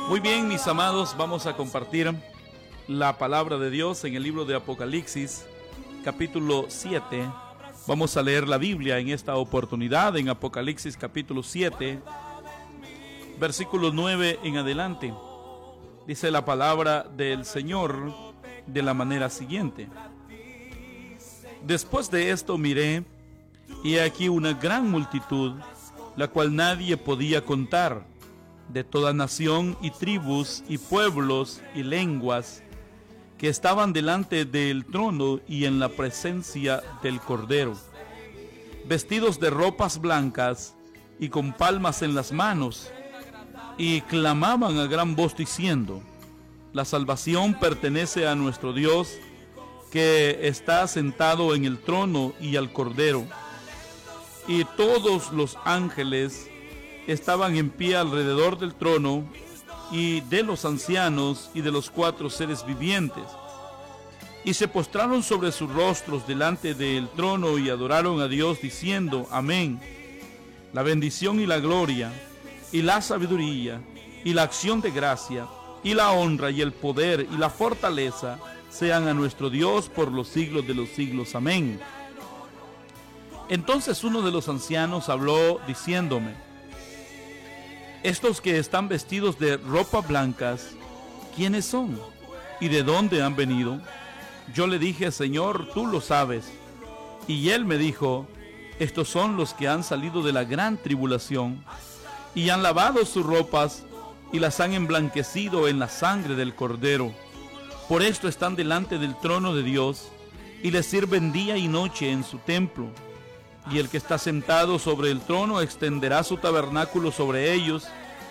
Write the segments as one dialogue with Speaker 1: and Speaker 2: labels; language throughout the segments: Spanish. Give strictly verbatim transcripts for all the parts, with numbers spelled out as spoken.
Speaker 1: Muy bien, mis amados, vamos a compartir la palabra de Dios en el libro de Apocalipsis, capítulo siete. Vamos a leer la Biblia en esta oportunidad en Apocalipsis capítulo siete, versículo nueve en adelante. Dice la palabra del Señor de la manera siguiente: Después de esto miré, y aquí una gran multitud, la cual nadie podía contar, de toda nación y tribus y pueblos y lenguas, que estaban delante del trono y en la presencia del Cordero, vestidos de ropas blancas y con palmas en las manos, y clamaban a gran voz diciendo: La salvación pertenece a nuestro Dios, que está sentado en el trono, y al Cordero. Y todos los ángeles estaban en pie alrededor del trono, y de los ancianos y de los cuatro seres vivientes, y se postraron sobre sus rostros delante del trono y adoraron a Dios diciendo: Amén. La bendición y la gloria y la sabiduría y la acción de gracia y la honra y el poder y la fortaleza sean a nuestro Dios por los siglos de los siglos. Amén. Entonces uno de los ancianos habló diciéndome: Estos que están vestidos de ropas blancas, ¿quiénes son? ¿Y de dónde han venido? Yo le dije: Señor, tú lo sabes. Y él me dijo: Estos son los que han salido de la gran tribulación, y han lavado sus ropas, y las han emblanquecido en la sangre del Cordero. Por esto están delante del trono de Dios, y le sirven día y noche en su templo. Y el que está sentado sobre el trono extenderá su tabernáculo sobre ellos.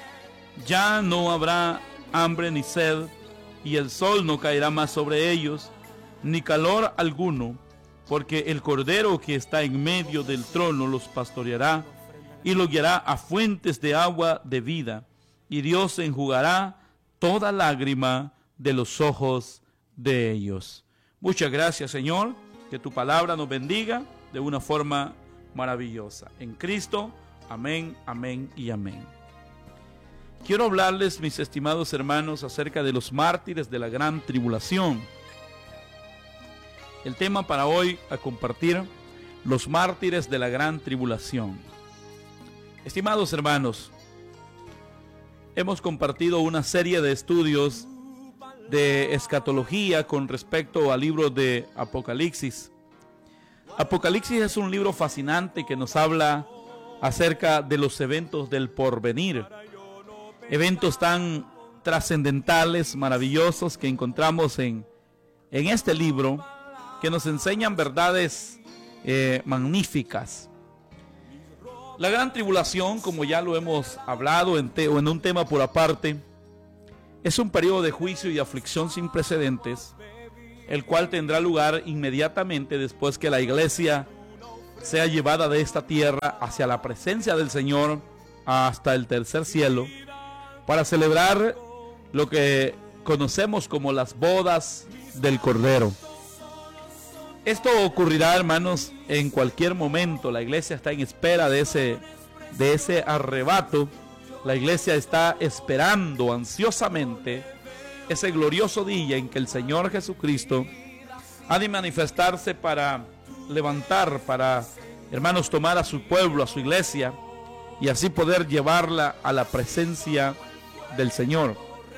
Speaker 1: Ya no habrá hambre ni sed, y el sol no caerá más sobre ellos, ni calor alguno, porque el Cordero que está en medio del trono los pastoreará, y los guiará a fuentes de agua de vida, y Dios enjugará toda lágrima de los ojos de ellos. Muchas gracias, Señor, que tu palabra nos bendiga de una forma maravillosa. En Cristo, amén, amén y amén. Quiero hablarles, mis estimados hermanos, acerca de los mártires de la gran tribulación. El tema para hoy a compartir: los mártires de la gran tribulación. Estimados hermanos, hemos compartido una serie de estudios de escatología con respecto al libro de Apocalipsis. Apocalipsis es un libro fascinante que nos habla acerca de los eventos del porvenir, eventos tan trascendentales, maravillosos que encontramos en, en este libro, que nos enseñan verdades eh, magníficas. La gran tribulación, como ya lo hemos hablado en, te, o en un tema por aparte, es un periodo de juicio y aflicción sin precedentes, el cual tendrá lugar inmediatamente después que la iglesia sea llevada de esta tierra hacia la presencia del Señor hasta el tercer cielo, para celebrar lo que conocemos como las bodas del Cordero. Esto ocurrirá, hermanos, en cualquier momento. La iglesia está en espera de ese, de ese arrebato. La iglesia está esperando ansiosamente ese glorioso día en que el Señor Jesucristo ha de manifestarse para levantar, para, hermanos, tomar a su pueblo, a su iglesia, y así poder llevarla a la presencia del Señor.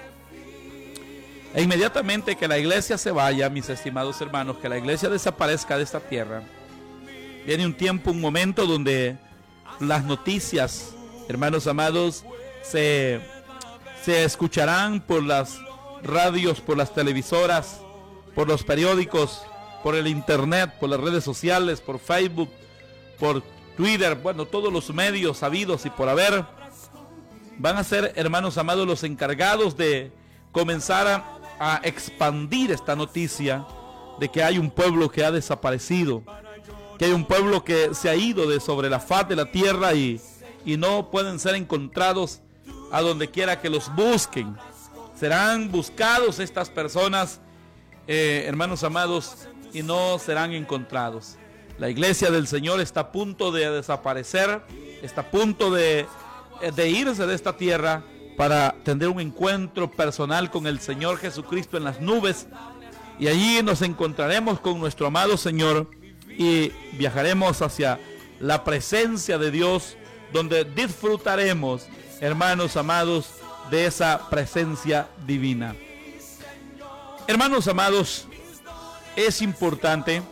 Speaker 1: E inmediatamente que la iglesia se vaya, mis estimados hermanos, que la iglesia desaparezca de esta tierra, viene un tiempo, un momento donde las noticias, hermanos amados, se, se escucharán por las radios, por las televisoras, por los periódicos, por el internet, por las redes sociales, por Facebook, por Twitter, bueno, todos los medios habidos y por haber, van a ser, hermanos amados, los encargados de comenzar a, a expandir esta noticia de que hay un pueblo que ha desaparecido, que hay un pueblo que se ha ido de sobre la faz de la tierra y, y no pueden ser encontrados a donde quiera que los busquen. Serán buscados estas personas, eh, hermanos amados, y no serán encontrados. La iglesia del Señor está a punto de desaparecer, está a punto de, de irse de esta tierra para tener un encuentro personal con el Señor Jesucristo en las nubes, y allí nos encontraremos con nuestro amado Señor y viajaremos hacia la presencia de Dios, donde disfrutaremos, hermanos amados, de esa presencia divina. Hermanos amados, es importante,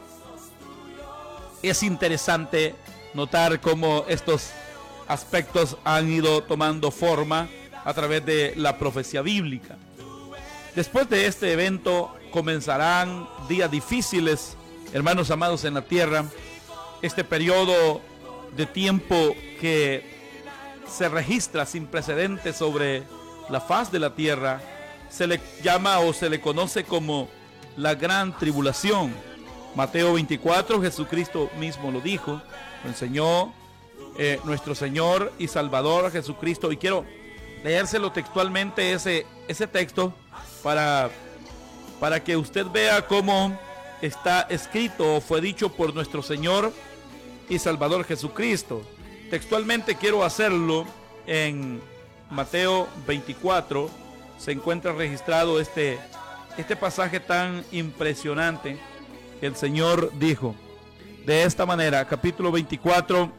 Speaker 1: es interesante notar cómo estos aspectos han ido tomando forma a través de la profecía bíblica. Después de este evento comenzarán días difíciles, hermanos amados, en la tierra. Este periodo de tiempo que se registra sin precedentes sobre la faz de la tierra se le llama o se le conoce como la gran tribulación. Mateo veinticuatro, Jesucristo mismo lo dijo, lo enseñó eh, nuestro Señor y Salvador Jesucristo, y quiero leérselo textualmente ese, ese texto para, para que usted vea cómo está escrito o fue dicho por nuestro Señor y Salvador Jesucristo. Textualmente quiero hacerlo en Mateo veinticuatro. Se encuentra registrado este, este pasaje tan impresionante. El Señor dijo de esta manera, capítulo veinticuatro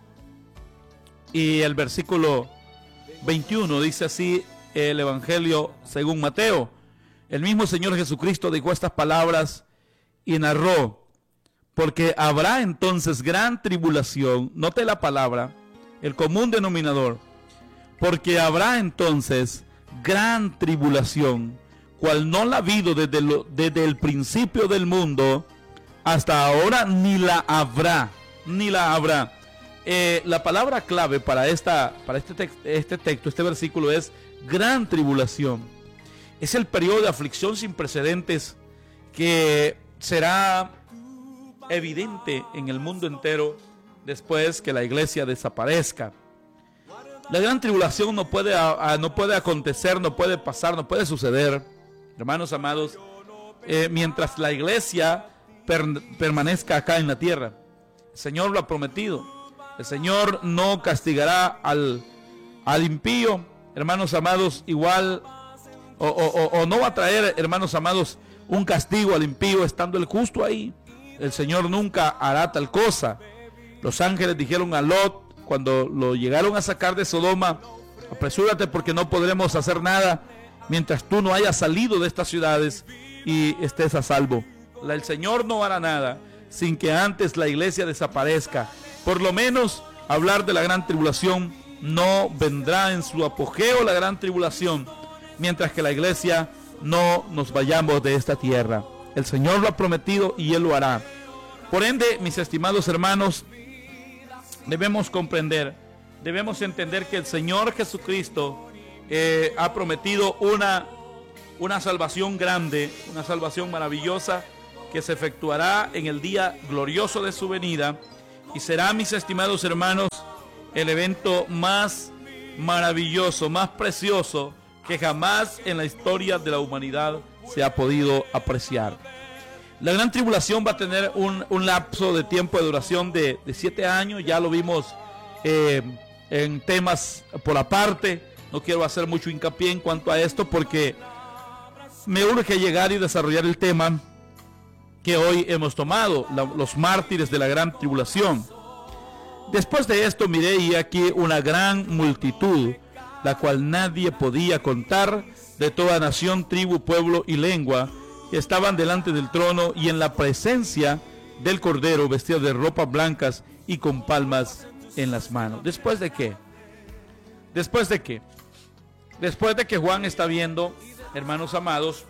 Speaker 1: y el versículo veintiuno, dice así el Evangelio según Mateo. El mismo Señor Jesucristo dijo estas palabras y narró: porque habrá entonces gran tribulación, note la palabra, el común denominador, porque habrá entonces gran tribulación, cual no la ha habido desde, lo, desde el principio del mundo hasta ahora, ni la habrá, ni la habrá. Eh, la palabra clave para, esta, para este, text, este texto, este versículo es gran tribulación. Es el periodo de aflicción sin precedentes que será evidente en el mundo entero después que la iglesia desaparezca. La gran tribulación no puede, a, a, no puede acontecer, no puede pasar, no puede suceder, hermanos amados, eh, mientras la iglesia per, permanezca acá en la tierra. El Señor lo ha prometido. El Señor no castigará al, al impío, hermanos amados, igual, o, o, o no va a traer, hermanos amados, un castigo al impío estando el justo ahí. El Señor nunca hará tal cosa. Los ángeles dijeron a Lot, cuando lo llegaron a sacar de Sodoma: apresúrate, porque no podremos hacer nada mientras tú no hayas salido de estas ciudades y estés a salvo. El Señor no hará nada sin que antes la iglesia desaparezca. Por lo menos hablar de la gran tribulación, no vendrá en su apogeo la gran tribulación mientras que la iglesia no nos vayamos de esta tierra. El Señor lo ha prometido y Él lo hará. Por ende, mis estimados hermanos, debemos comprender, debemos entender que el Señor Jesucristo eh, ha prometido una, una salvación grande, una salvación maravillosa que se efectuará en el día glorioso de su venida, y será, mis estimados hermanos, el evento más maravilloso, más precioso que jamás en la historia de la humanidad se ha podido apreciar. La gran tribulación va a tener un, un lapso de tiempo de duración de, de siete años. Ya lo vimos eh, en temas por aparte. No quiero hacer mucho hincapié en cuanto a esto porque me urge llegar y desarrollar el tema que hoy hemos tomado, la, los mártires de la gran tribulación. Después de esto miré y aquí una gran multitud, la cual nadie podía contar, de toda nación, tribu, pueblo y lengua, que estaban delante del trono y en la presencia del Cordero, vestidos de ropas blancas y con palmas en las manos. ¿Después de qué? ¿Después de qué? Después de que Juan está viendo, hermanos amados,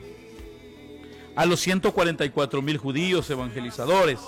Speaker 1: a los ciento cuarenta y cuatro mil judíos evangelizadores.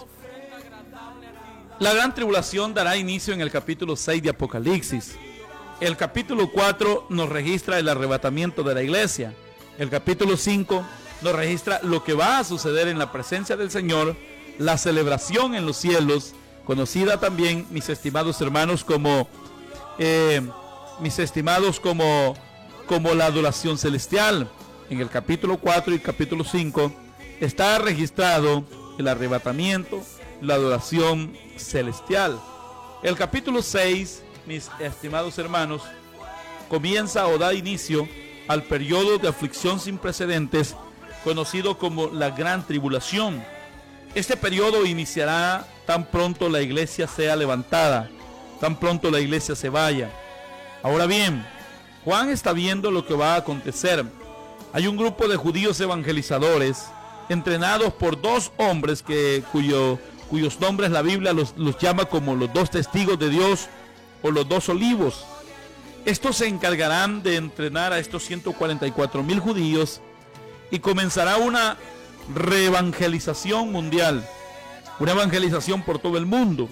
Speaker 1: La gran tribulación dará inicio en el capítulo seis de Apocalipsis. El capítulo cuatro nos registra el arrebatamiento de la iglesia. El capítulo cinco nos registra lo que va a suceder en la presencia del Señor, la celebración en los cielos, conocida también, mis estimados hermanos, como eh, mis estimados como, como la adoración celestial. En el capítulo cuatro y el capítulo cinco está registrado el arrebatamiento, la adoración celestial. El capítulo seis, mis estimados hermanos, comienza o da inicio al periodo de aflicción sin precedentes conocido como la Gran Tribulación. Este periodo iniciará tan pronto la iglesia sea levantada, tan pronto la iglesia se vaya. Ahora bien, Juan está viendo lo que va a acontecer. Hay un grupo de judíos evangelizadores entrenados por dos hombres que, cuyo, cuyos nombres la Biblia los, los llama como los dos testigos de Dios o los dos olivos. Estos se encargarán de entrenar a estos ciento cuarenta y cuatro mil judíos y comenzará una reevangelización mundial, una evangelización por todo el mundo.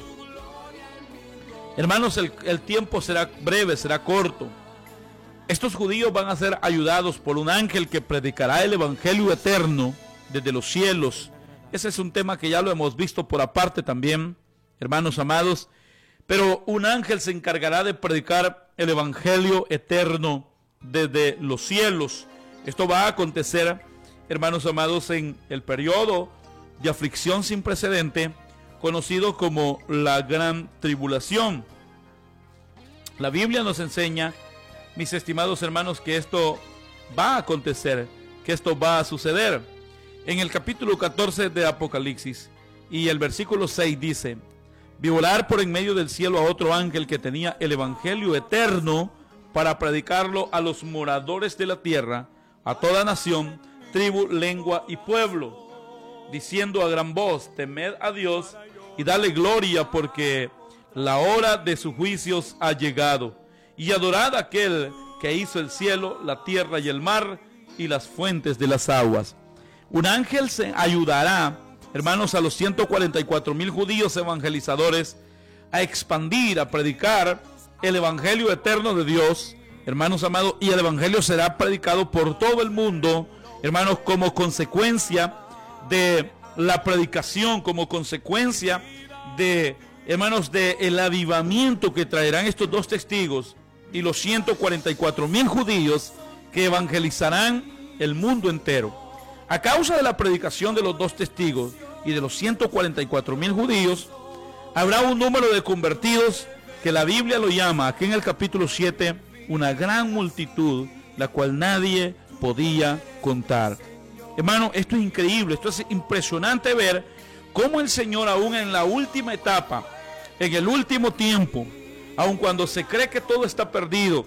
Speaker 1: Hermanos, el, el tiempo será breve, será corto. Estos judíos van a ser ayudados por un ángel que predicará el evangelio eterno desde los cielos. Ese es un tema que ya lo hemos visto por aparte también, hermanos amados. Pero un ángel se encargará de predicar el evangelio eterno desde los cielos. Esto va a acontecer, hermanos amados, en el periodo de aflicción sin precedente, conocido como la Gran Tribulación. La Biblia nos enseña, mis estimados hermanos, que esto va a acontecer, que esto va a suceder. En el capítulo catorce de Apocalipsis y el versículo seis dice: vi volar por en medio del cielo a otro ángel que tenía el evangelio eterno para predicarlo a los moradores de la tierra, a toda nación, tribu, lengua y pueblo, diciendo a gran voz: temed a Dios y dale gloria, porque la hora de sus juicios ha llegado, y adorad a aquel que hizo el cielo, la tierra y el mar y las fuentes de las aguas. Un ángel se ayudará, hermanos, a los ciento cuarenta y cuatro mil judíos evangelizadores a expandir, a predicar el evangelio eterno de Dios, hermanos amados, y el evangelio será predicado por todo el mundo, hermanos, como consecuencia de la predicación, como consecuencia de, hermanos, de el avivamiento que traerán estos dos testigos y los ciento cuarenta y cuatro mil judíos que evangelizarán el mundo entero. A causa de la predicación de los dos testigos y de los ciento cuarenta y cuatro mil judíos, habrá un número de convertidos que la Biblia lo llama, aquí en el capítulo siete, una gran multitud, la cual nadie podía contar. Hermano, esto es increíble, esto es impresionante ver cómo el Señor, aún en la última etapa, en el último tiempo, aun cuando se cree que todo está perdido,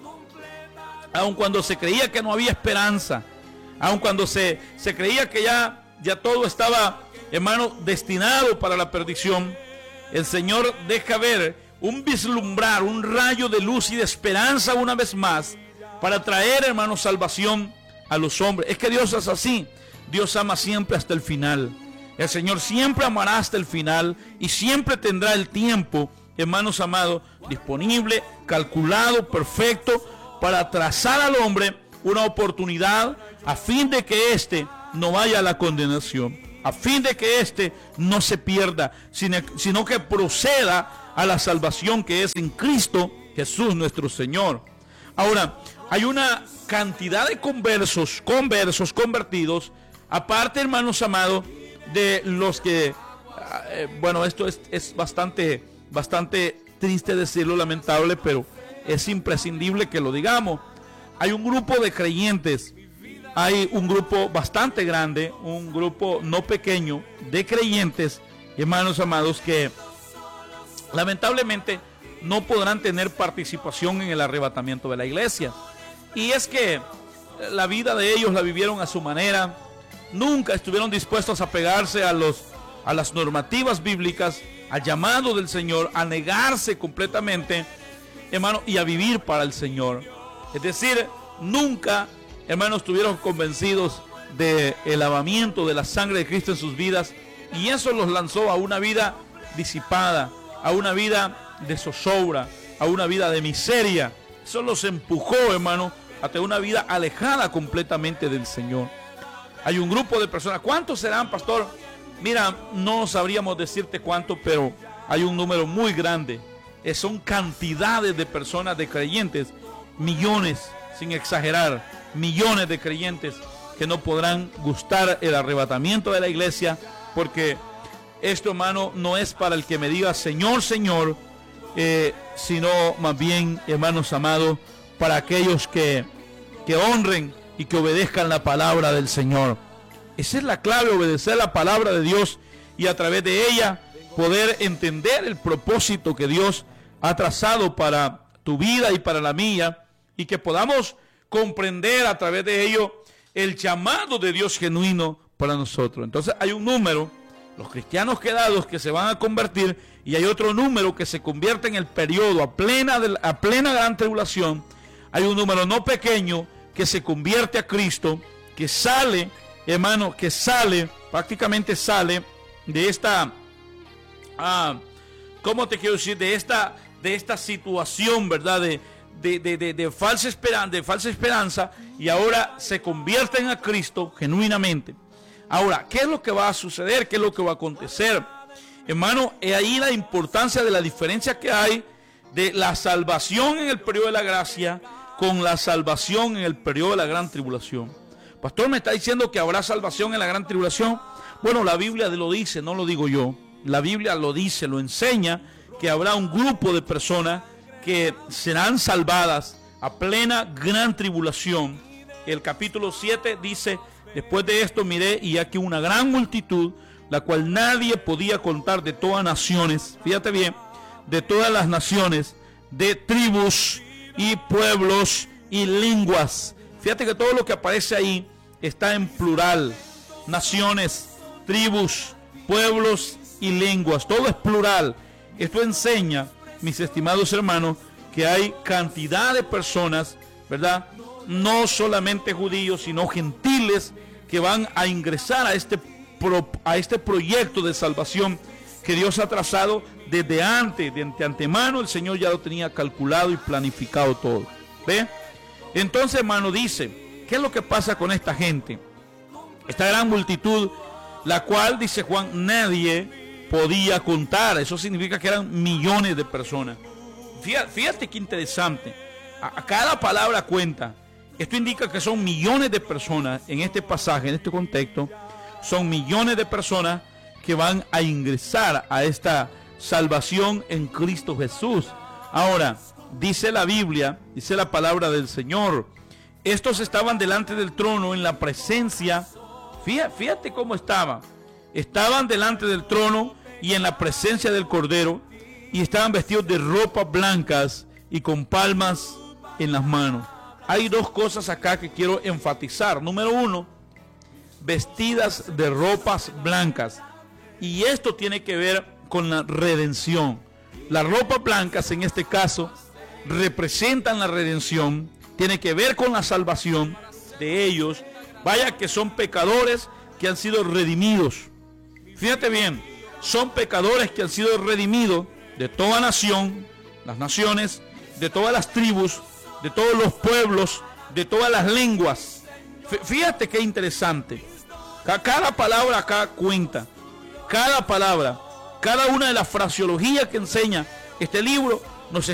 Speaker 1: aun cuando se creía que no había esperanza, aun cuando se, se creía que ya, ya todo estaba, hermano, destinado para la perdición, el Señor deja ver un vislumbrar, un rayo de luz y de esperanza una vez más, para traer, hermano, salvación a los hombres. Es que Dios es así. Dios ama siempre hasta el final. El Señor siempre amará hasta el final y siempre tendrá el tiempo, hermanos amados, disponible, calculado, perfecto, para trazar al hombre una oportunidad a fin de que éste no vaya a la condenación, a fin de que éste no se pierda, sino, sino que proceda a la salvación que es en Cristo Jesús nuestro Señor. Ahora, hay una cantidad de conversos, conversos, convertidos, aparte, hermanos amados, de los que, eh, bueno, esto es, es bastante, bastante triste decirlo, lamentable, pero es imprescindible que lo digamos. Hay un grupo de creyentes, hay un grupo bastante grande, un grupo no pequeño de creyentes, hermanos amados, que lamentablemente no podrán tener participación en el arrebatamiento de la iglesia. Y es que la vida de ellos la vivieron a su manera, nunca estuvieron dispuestos a pegarse a, los, a las normativas bíblicas, al llamado del Señor, a negarse completamente, hermano, y a vivir para el Señor. Es decir, nunca, hermanos, estuvieron convencidos del lavamiento de la sangre de Cristo en sus vidas, y eso los lanzó a una vida disipada, a una vida de zozobra, a una vida de miseria. Eso los empujó, hermano, hasta una vida alejada completamente del Señor. Hay un grupo de personas. ¿Cuántos serán, pastor? Mira, no sabríamos decirte cuánto, pero hay un número muy grande. Eh, son cantidades de personas, de creyentes, millones, sin exagerar, millones de creyentes que no podrán gustar el arrebatamiento de la iglesia, porque esto, hermano, no es para el que me diga Señor, Señor, eh, sino más bien, hermanos amados, para aquellos que, que honren y que obedezcan la palabra del Señor. Esa es la clave, obedecer la palabra de Dios y a través de ella poder entender el propósito que Dios ha trazado para tu vida y para la mía, y que podamos comprender a través de ello el llamado de Dios genuino para nosotros. Entonces hay un número, los cristianos quedados, que se van a convertir, y hay otro número que se convierte en el periodo a plena, de, a plena gran tribulación. Hay un número no pequeño que se convierte a Cristo, que sale, hermano, que sale, prácticamente sale de esta, ah, ¿cómo te quiero decir? De esta, de esta situación, ¿verdad? De, de, de, de, de, falsa esperanza, de falsa esperanza, y ahora se convierten a Cristo genuinamente. Ahora, ¿qué es lo que va a suceder? ¿Qué es lo que va a acontecer? Hermano, es ahí la importancia de la diferencia que hay de la salvación en el periodo de la gracia con la salvación en el periodo de la gran tribulación. Pastor, ¿me está diciendo que habrá salvación en la gran tribulación? Bueno, la Biblia lo dice, no lo digo yo. La Biblia lo dice, lo enseña, que habrá un grupo de personas que serán salvadas a plena gran tribulación. El capítulo siete dice: después de esto miré y aquí una gran multitud, la cual nadie podía contar, de todas naciones, fíjate bien, de todas las naciones, de tribus y pueblos y lenguas. Fíjate que todo lo que aparece ahí está en plural: naciones, tribus, pueblos y lenguas. Todo es plural. Esto enseña, mis estimados hermanos, que hay cantidad de personas, ¿verdad? No solamente judíos, sino gentiles, que van a ingresar a este, pro, a este proyecto de salvación que Dios ha trazado desde antes, de antemano. El Señor ya lo tenía calculado y planificado todo. ¿Ve? Entonces, hermano, dice, ¿qué es lo que pasa con esta gente? Esta gran multitud, la cual, dice Juan, nadie podía contar. Eso significa que eran millones de personas. Fíjate, fíjate qué interesante. A, a cada palabra cuenta. Esto indica que son millones de personas en este pasaje, en este contexto. Son millones de personas que van a ingresar a esta salvación en Cristo Jesús. Ahora, dice la Biblia, dice la palabra del Señor, estos estaban delante del trono en la presencia. Fíjate, fíjate cómo estaban. Estaban delante del trono y en la presencia del Cordero, y estaban vestidos de ropas blancas y con palmas en las manos. Hay dos cosas acá que quiero enfatizar. Número uno, vestidas de ropas blancas. Y esto tiene que ver con la redención. Las ropas blancas en este caso representan la redención. Tiene que ver con la salvación de ellos. Vaya que son pecadores que han sido redimidos. Fíjate bien, son pecadores que han sido redimidos de toda nación, las naciones, de todas las tribus, de todos los pueblos, de todas las lenguas. Fíjate qué interesante. Cada palabra acá cuenta. Cada palabra, cada una de las fraseologías que enseña este libro